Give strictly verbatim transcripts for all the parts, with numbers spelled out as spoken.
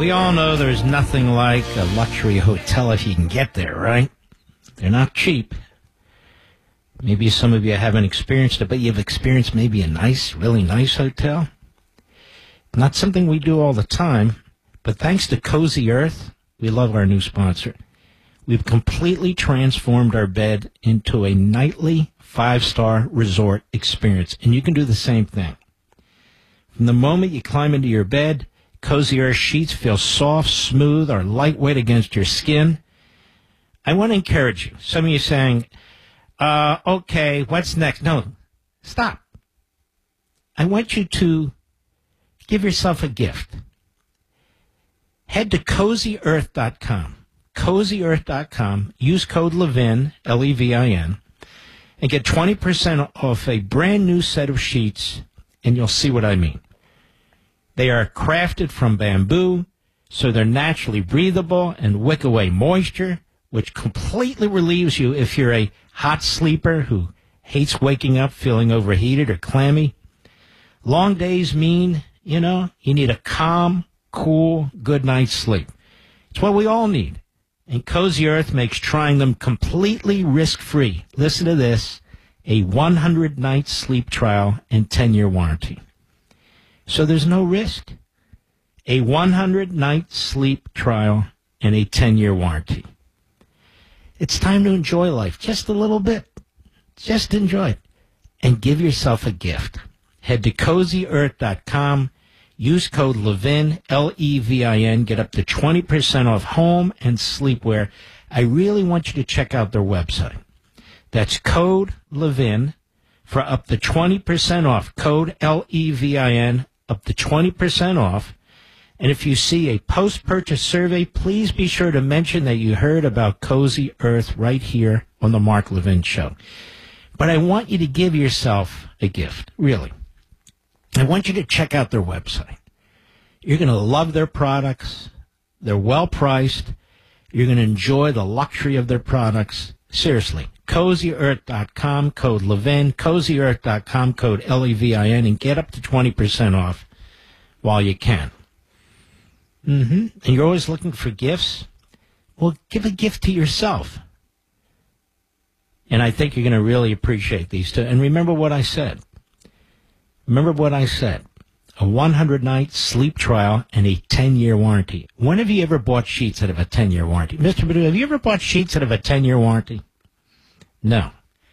We all know there's nothing like a luxury hotel if you can get there, right? They're not cheap. Maybe some of you haven't experienced it, but you've experienced maybe a nice, really nice hotel. Not something we do all the time, but thanks to Cozy Earth, we love our new sponsor. We've completely transformed our bed into a nightly five-star resort experience, and you can do the same thing. From the moment you climb into your bed, Cozy Earth sheets feel soft, smooth, or lightweight against your skin. I want to encourage you. Some of you saying, uh, okay, what's next? No, stop. I want you to give yourself a gift. Head to cozy earth dot com. cozy earth dot com. Use code Levin, L E V I N, and get twenty percent off a brand new set of sheets, and you'll see what I mean. They are crafted from bamboo, so they're naturally breathable and wick away moisture, which completely relieves you if you're a hot sleeper who hates waking up feeling overheated or clammy. Long days mean, you know, you need a calm, cool, good night's sleep. It's what we all need. And Cozy Earth makes trying them completely risk-free. Listen to this, a one hundred night sleep trial and ten-year warranty. So there's no risk. A one hundred night sleep trial and a ten-year warranty. It's time to enjoy life just a little bit. Just enjoy it. And give yourself a gift. Head to cozy earth dot com. Use code Levin, L E V I N. Get up to twenty percent off home and sleepwear. I really want you to check out their website. That's code Levin for up to twenty percent off. Code L E V I N, up to twenty percent off. And if you see a post-purchase survey, please be sure to mention that you heard about Cozy Earth right here on the Mark Levin Show. But I want you to give yourself a gift, really. I want you to check out their website. You're going to love their products. They're well-priced. You're going to enjoy the luxury of their products. Seriously, cozy earth dot com, code Levin, cozy earth dot com, code L E V I N, and get up to twenty percent off while you can. Mm-hmm. And you're always looking for gifts? Well, give a gift to yourself. And I think you're going to really appreciate these two. And remember what I said. Remember what I said. A one hundred night sleep trial and a ten-year warranty. When have you ever bought sheets that have a ten-year warranty? Mister Badu, have you ever bought sheets that have a ten-year warranty? No.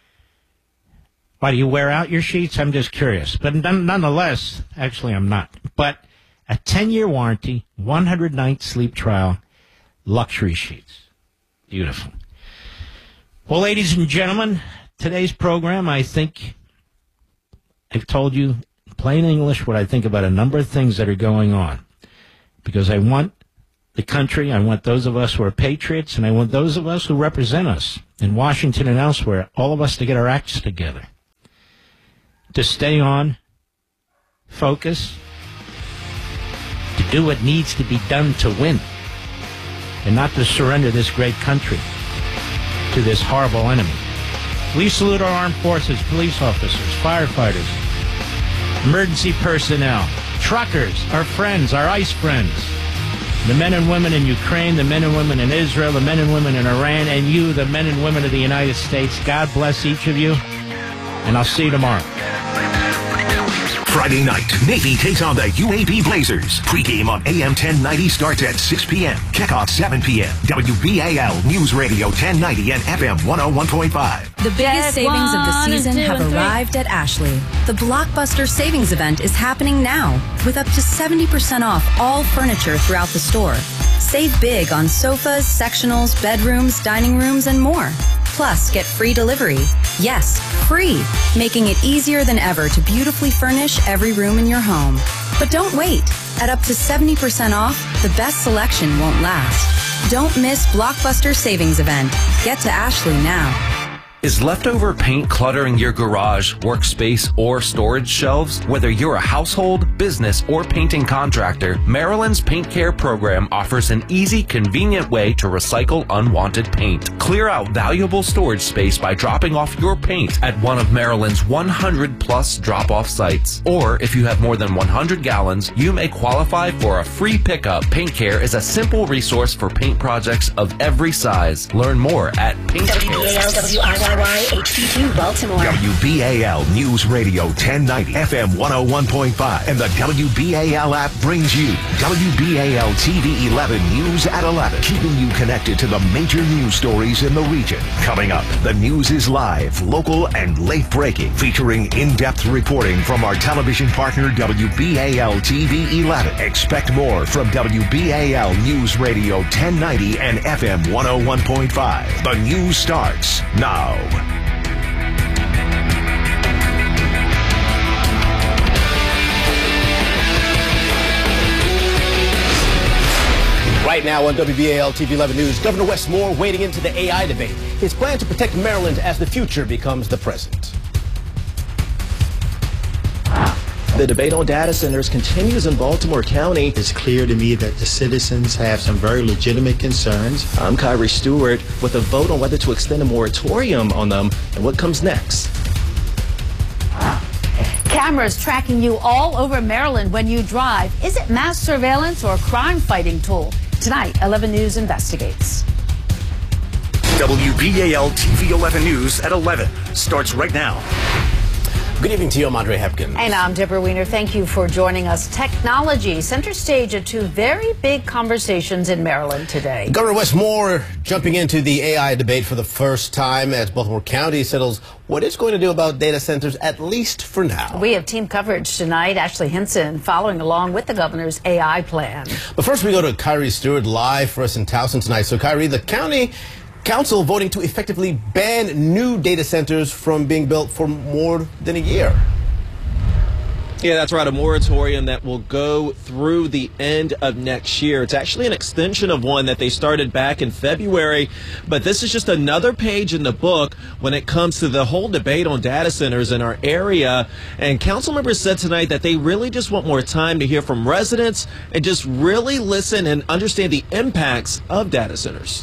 Why, do you wear out your sheets? I'm just curious. But nonetheless, actually I'm not. But a ten-year warranty, one hundred night sleep trial, luxury sheets. Beautiful. Well, ladies and gentlemen, today's program, I think I've told you in plain English what I think about a number of things that are going on. Because I want the country, I want those of us who are patriots, and I want those of us who represent us in Washington and elsewhere, all of us to get our acts together. To stay on, focus, to do what needs to be done to win, and not to surrender this great country to this horrible enemy. We salute our armed forces, police officers, firefighters, emergency personnel, truckers, our friends, our ICE friends, the men and women in Ukraine, the men and women in Israel, the men and women in Iran, and you, the men and women of the United States. God bless each of you, and I'll see you tomorrow. Friday night, Navy takes on the U A B Blazers. Pre-game on A M ten ninety starts at six p.m. Kickoff seven p.m. W B A L News Radio ten ninety and F M one oh one point five. The biggest savings of the season have arrived at Ashley. The Blockbuster Savings Event is happening now with up to seventy percent off all furniture throughout the store. Save big on sofas, sectionals, bedrooms, dining rooms, and more. Plus, get free delivery. Yes, free, making it easier than ever to beautifully furnish every room in your home. But don't wait. At up to seventy percent off, the best selection won't last. Don't miss Blockbuster Savings Event. Get to Ashley now. Is leftover paint cluttering your garage, workspace, or storage shelves? Whether you're a household, business, or painting contractor, Maryland's Paint Care program offers an easy, convenient way to recycle unwanted paint. Clear out valuable storage space by dropping off your paint at one of Maryland's one hundred plus drop-off sites. Or if you have more than one hundred gallons, you may qualify for a free pickup. Paint Care is a simple resource for paint projects of every size. Learn more at Paint Care. W B A L W I Y Y H D two Baltimore. W B A L News Radio ten ninety, F M one oh one point five, and the W B A L app brings you W B A L T V eleven News at eleven, keeping you connected to the major news stories in the region. Coming up, the news is live, local, and late breaking, featuring in-depth reporting from our television partner W B A L T V eleven. Expect more from W B A L News Radio ten ninety and F M one oh one point five. The news starts now. Right now on W B A L T V eleven News, Governor Wes Moore wading into the A I debate. His plan to protect Maryland as the future becomes the present. The debate on data centers continues in Baltimore County. It's clear to me that the citizens have some very legitimate concerns. I'm Kyrie Stewart with a vote on whether to extend a moratorium on them and what comes next. Cameras tracking you all over Maryland when you drive. Is it mass surveillance or a crime-fighting tool? Tonight, eleven News investigates. W B A L T V eleven News at eleven starts right now. Good evening to you. I'm Andre Hepkins. And I'm Deborah Wiener. Thank you for joining us. Technology center stage at two very big conversations in Maryland today. Governor Wes Moore jumping into the A I debate for the first time as Baltimore County settles what it's going to do about data centers, at least for now. We have team coverage tonight. Ashley Hinson following along with the governor's A I plan. But first we go to Kyrie Stewart live for us in Towson tonight. So Kyrie, the county council voting to effectively ban new data centers from being built for more than a year. Yeah, that's right. A moratorium that will go through the end of next year. It's actually an extension of one that they started back in February. But this is just another page in the book when it comes to the whole debate on data centers in our area. And council members said tonight that they really just want more time to hear from residents and just really listen and understand the impacts of data centers.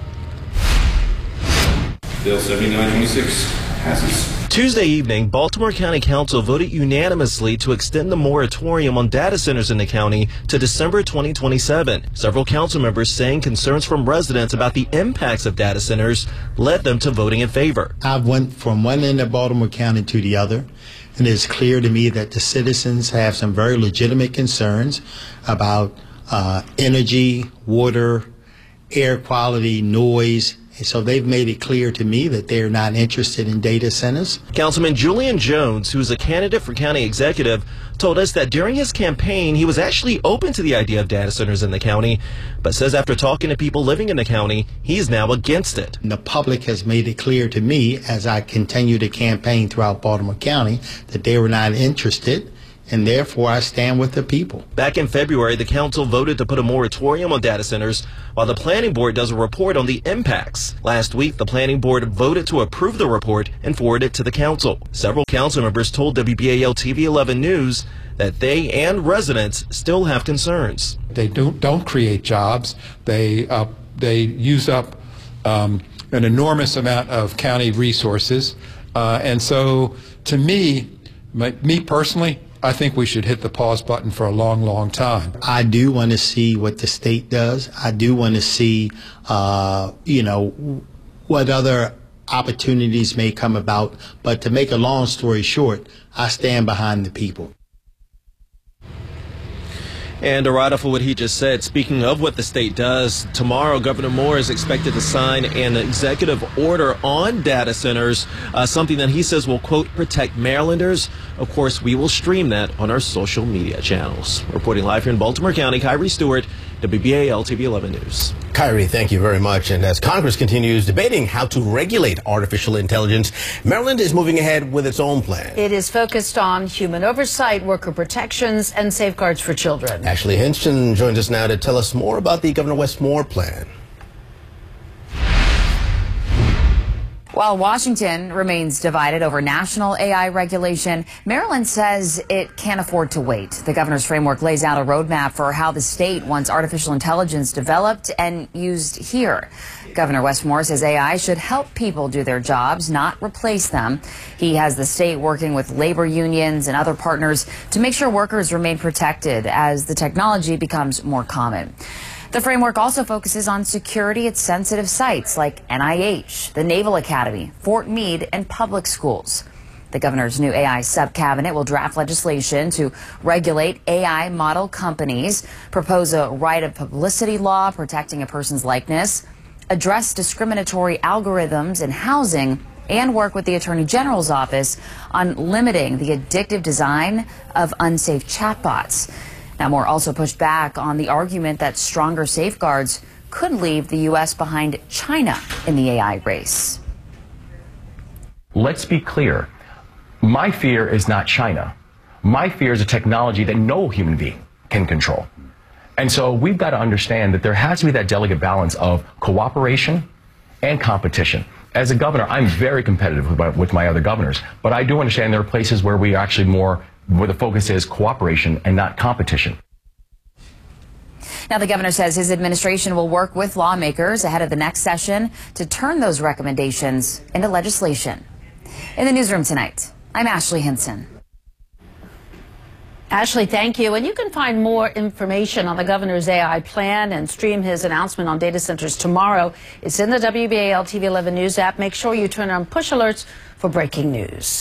Bill seventy-nine twenty-six passes. Tuesday evening, Baltimore County Council voted unanimously to extend the moratorium on data centers in the county to December twenty twenty-seven. Several council members saying concerns from residents about the impacts of data centers led them to voting in favor. I went from one end of Baltimore County to the other, and it's clear to me that the citizens have some very legitimate concerns about uh, energy, water, air quality, noise. So they've made it clear to me that they're not interested in data centers. Councilman Julian Jones, who's a candidate for county executive, told us that during his campaign, he was actually open to the idea of data centers in the county, but says after talking to people living in the county, he's now against it. The public has made it clear to me as I continue to campaign throughout Baltimore County that they were not interested, and therefore I stand with the people. Back in February, the council voted to put a moratorium on data centers while the planning board does a report on the impacts. Last week, the planning board voted to approve the report and forward it to the council. Several council members told W B A L T V eleven News that they and residents still have concerns. They don't, don't create jobs. They, uh, they use up um, an enormous amount of county resources. Uh, and so, to me, my, me personally, I think we should hit the pause button for a long, long time. I do want to see what the state does. I do want to see, uh, you know, what other opportunities may come about. But to make a long story short, I stand behind the people. And Arada, for what he just said, speaking of what the state does, tomorrow Governor Moore is expected to sign an executive order on data centers, uh, something that he says will, quote, protect Marylanders. Of course, we will stream that on our social media channels. Reporting live here in Baltimore County, Kyrie Stewart, W B A L T V eleven News. Kyrie, thank you very much. And as Congress continues debating how to regulate artificial intelligence, Maryland is moving ahead with its own plan. It is focused on human oversight, worker protections, and safeguards for children. Ashley Hinson joins us now to tell us more about the Governor Wes Moore plan. While Washington remains divided over national A I regulation, Maryland says it can't afford to wait. The governor's framework lays out a roadmap for how the state wants artificial intelligence developed and used here. Governor Wes Moore says A I should help people do their jobs, not replace them. He has the state working with labor unions and other partners to make sure workers remain protected as the technology becomes more common. The framework also focuses on security at sensitive sites like N I H, the Naval Academy, Fort Meade, and public schools. The governor's new A I sub-cabinet will draft legislation to regulate A I model companies, propose a right of publicity law protecting a person's likeness, address discriminatory algorithms in housing, and work with the Attorney General's office on limiting the addictive design of unsafe chatbots. Now, Moore also pushed back on the argument that stronger safeguards could leave the U S behind China in the A I race. Let's be clear. My fear is not China. My fear is a technology that no human being can control. And so we've got to understand that there has to be that delicate balance of cooperation and competition. As a governor, I'm very competitive with my, with my other governors, but I do understand there are places where we are actually more where the focus is cooperation and not competition. Now, the governor says his administration will work with lawmakers ahead of the next session to turn those recommendations into legislation. In the newsroom tonight, I'm Ashley Hinson. Ashley, thank you. And you can find more information on the governor's A I plan and stream his announcement on data centers tomorrow. It's in the W B A L T V eleven News app. Make sure you turn on push alerts for breaking news.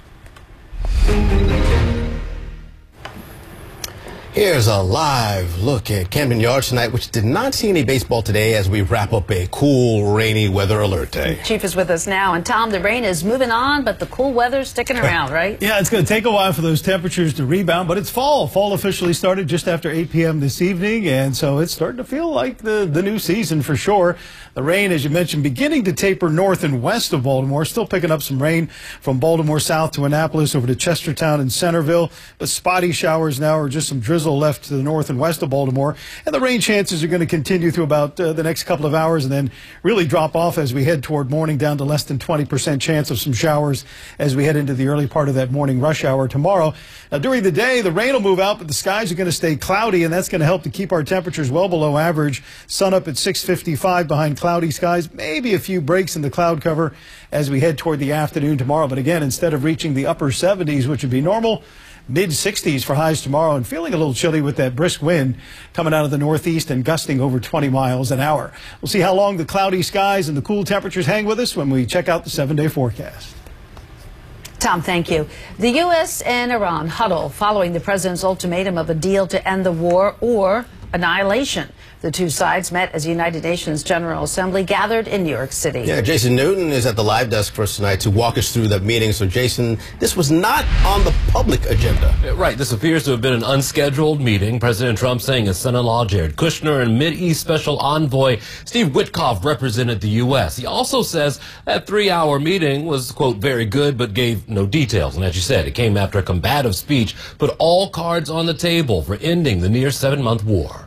Here's a live look at Camden Yards tonight, which did not see any baseball today as we wrap up a cool, rainy weather alert day. Chief is with us now. And Tom, the rain is moving on, but the cool weather's sticking around, right? Yeah, it's going to take a while for those temperatures to rebound, but it's fall. Fall officially started just after eight p m this evening, and so it's starting to feel like the, the new season for sure. The rain, as you mentioned, beginning to taper north and west of Baltimore, still picking up some rain from Baltimore south to Annapolis over to Chestertown and Centerville, but spotty showers now or just some drizzle left to the north and west of Baltimore, and the rain chances are going to continue through about uh, the next couple of hours and then really drop off as we head toward morning, down to less than twenty percent chance of some showers as we head into the early part of that morning rush hour tomorrow. Now, during the day, the rain will move out, but the skies are going to stay cloudy, and that's going to help to keep our temperatures well below average. Sun up at six fifty-five behind cloudy skies, maybe a few breaks in the cloud cover as we head toward the afternoon tomorrow. But again, instead of reaching the upper seventies, which would be normal, mid sixties for highs tomorrow, and feeling a little chilly with that brisk wind coming out of the northeast and gusting over twenty miles an hour. We'll see how long the cloudy skies and the cool temperatures hang with us when we check out the seven-day forecast. Tom, thank you. The U S and Iran huddle following the president's ultimatum of a deal to end the war or annihilation. The two sides met as the United Nations General Assembly gathered in New York City. Yeah, Jason Newton is at the live desk for us tonight to walk us through that meeting. So, Jason, this was not on the public agenda. Right. This appears to have been an unscheduled meeting. President Trump saying his son-in-law, Jared Kushner, and Mideast Special Envoy Steve Witkoff represented the U S. He also says that three-hour meeting was, quote, very good, but gave no details. And as you said, it came after a combative speech put all cards on the table for ending the near seven-month war.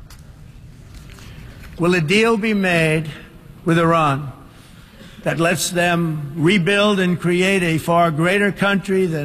Will a deal be made with Iran that lets them rebuild and create a far greater country than